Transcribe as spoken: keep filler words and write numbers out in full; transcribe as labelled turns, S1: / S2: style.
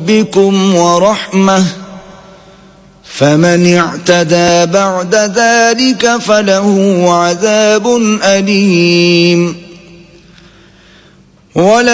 S1: ربكم ورحمة، فمن اعتدى بعد ذلك فله عذاب أليم. ولا